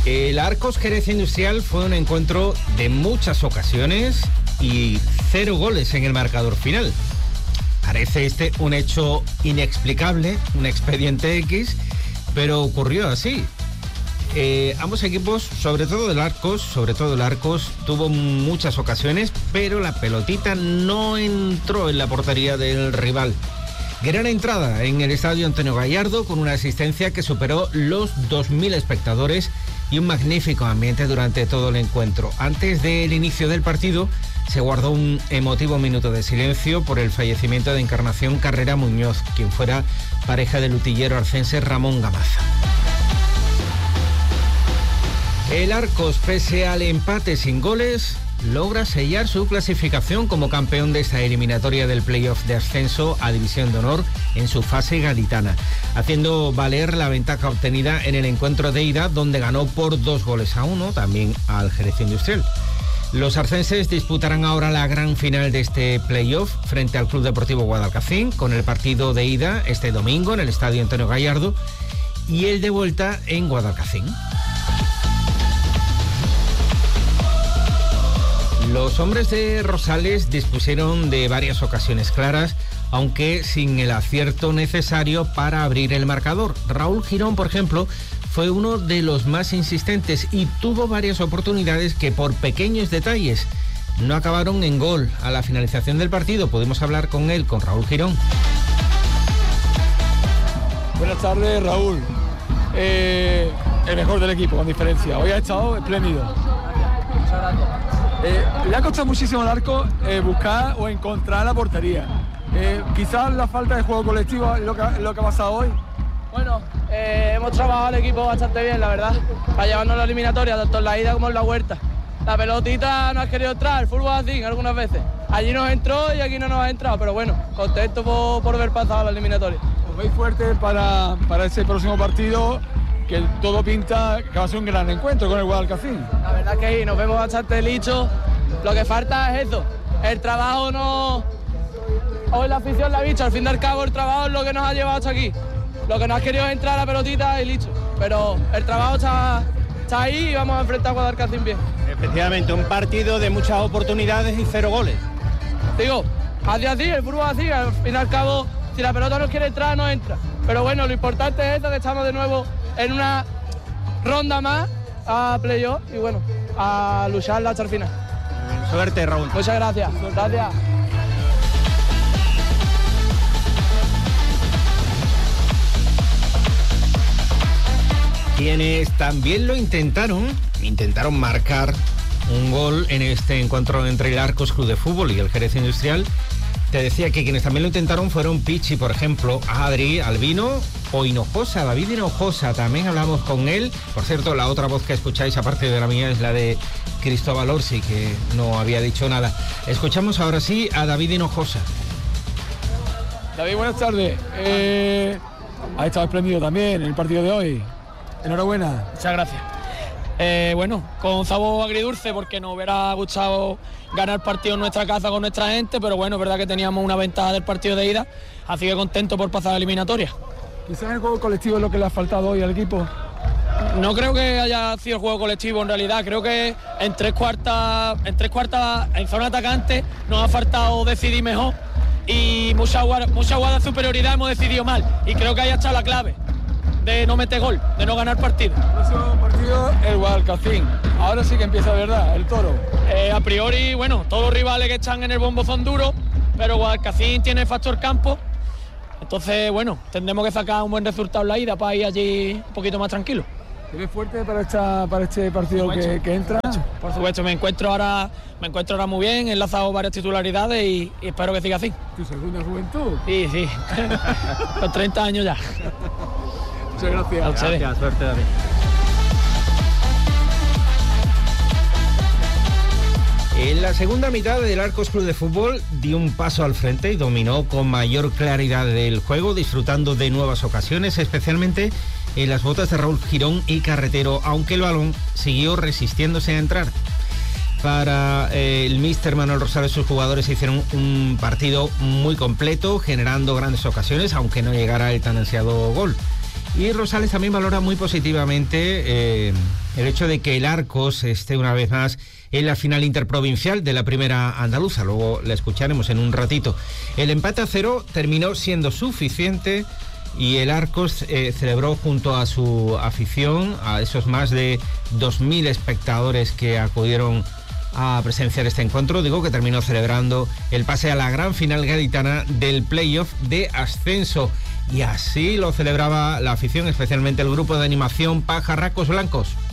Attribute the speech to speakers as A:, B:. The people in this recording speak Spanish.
A: El Arcos Jerez Industrial fue un encuentro de muchas ocasiones y 0 goles en el marcador final. Parece este un hecho inexplicable, un expediente X, pero ocurrió así. Ambos equipos, sobre todo el Arcos, tuvo muchas ocasiones, pero la pelotita no entró en la portería del rival. Gran entrada en el estadio Antonio Gallardo, con una asistencia que superó los 2.000 espectadores y un magnífico ambiente durante todo el encuentro. Antes del inicio del partido se guardó un emotivo minuto de silencio por el fallecimiento de Encarnación Carrera Muñoz, quien fuera pareja del utillero arcense Ramón Gamaza. El Arcos, pese al empate sin goles, logra sellar su clasificación como campeón de esta eliminatoria del playoff de ascenso a División de Honor en su fase gaditana, haciendo valer la ventaja obtenida en el encuentro de ida, donde ganó por 2-1 también al Jerez Industrial. Los arcenses disputarán ahora la gran final de este playoff frente al Club Deportivo Guadalcacín, con el partido de ida este domingo en el estadio Antonio Gallardo y el de vuelta en Guadalcacín. Los hombres de Rosales dispusieron de varias ocasiones claras, aunque sin el acierto necesario para abrir el marcador. Raúl Girón, por ejemplo, fue uno de los más insistentes y tuvo varias oportunidades que, por pequeños detalles, no acabaron en gol. A la finalización del partido pudimos hablar con él, con Raúl Girón.
B: Buenas tardes, Raúl. El mejor del equipo, con diferencia. Hoy ha estado espléndido. Muchas gracias. Le ha costado muchísimo al Arco buscar o encontrar la portería. Quizás la falta de juego colectivo es lo que ha pasado hoy.
C: Bueno, hemos trabajado el equipo bastante bien, la verdad, para llevarnos la eliminatoria, tanto en la ida como en la vuelta. La pelotita no ha querido entrar, el fútbol así algunas veces. Allí nos entró y aquí no nos ha entrado, pero bueno, contento por haber pasado la eliminatoria.
B: Os veis fuerte para ese próximo partido, que todo pinta que va a ser un gran encuentro con el Guadalcacín.
C: La verdad que sí, nos vemos bastante listos. Lo que falta es eso, el trabajo no... Hoy la afición la ha visto, al fin y al cabo el trabajo es lo que nos ha llevado hasta aquí. Lo que no ha querido es entrar a la pelotita y listo. Pero el trabajo está ahí y vamos a enfrentar a Guadalcacín bien.
D: Efectivamente, un partido de muchas oportunidades y 0 goles.
C: Digo, así, el fútbol así, al fin y al cabo, si la pelota no quiere entrar, no entra. Pero bueno, lo importante es esto, que estamos de nuevo en una ronda más a playoff y bueno, a lucharla hasta el final.
D: Suerte, Raúl.
C: Muchas gracias. Gracias.
A: Quienes también lo intentaron marcar un gol en este encuentro entre el Arcos Club de Fútbol y el Jerez Industrial. Te decía que quienes también lo intentaron fueron Pichi, por ejemplo, Adri, Albino o Hinojosa, David Hinojosa. También hablamos con él. Por cierto, la otra voz que escucháis, aparte de la mía, es la de Cristóbal Orsi, que no había dicho nada. Escuchamos ahora sí a David Hinojosa.
B: David, buenas tardes. Ha estado espléndido también en el partido de hoy. Enhorabuena.
C: Muchas gracias. Bueno, con sabor agridulce, porque nos hubiera gustado ganar partido en nuestra casa con nuestra gente, pero bueno, es verdad que teníamos una ventaja del partido de ida, así que contento por pasar la eliminatoria.
B: ¿Quizás el juego colectivo es lo que le ha faltado hoy al equipo?
C: No creo que haya sido el juego colectivo en realidad, creo que en tres cuartas, en zona atacante nos ha faltado decidir mejor y mucha jugada de superioridad hemos decidido mal y creo que ahí está la clave de no meter gol, de no ganar partido.
B: El próximo partido, el Guadalcacín. Ahora sí que empieza de verdad, el Toro.
C: A priori, bueno, todos los rivales que están en el bombo son duros, pero Guadalcacín tiene factor campo. Entonces, bueno, tendremos que sacar un buen resultado en la ida para ir allí un poquito más tranquilo.
B: ¿Te ves fuerte para este partido que entra?
C: Por supuesto, me encuentro ahora muy bien, he enlazado varias titularidades y espero que siga así.
B: ¿Tu segunda juventud?
C: Sí. Con 30 años ya.
B: Muchas gracias.
C: A ustedes.
D: Gracias, suerte, David.
A: En la segunda mitad, del Arcos Club de Fútbol dio un paso al frente y dominó con mayor claridad el juego, disfrutando de nuevas ocasiones, especialmente en las botas de Raúl Girón y Carretero, aunque el balón siguió resistiéndose a entrar. Para el míster Manuel Rosales, sus jugadores hicieron un partido muy completo, generando grandes ocasiones, aunque no llegara el tan ansiado gol. Y Rosales también valora muy positivamente el hecho de que el Arcos esté una vez más en la final interprovincial de la primera andaluza. Luego la escucharemos en un ratito. El empate a 0 terminó siendo suficiente y el Arcos celebró junto a su afición, a esos más de 2.000 espectadores que acudieron a presenciar este encuentro, digo que terminó celebrando el pase a la gran final gaditana del playoff de ascenso. Y así lo celebraba la afición, especialmente el grupo de animación Pajarracos Blancos.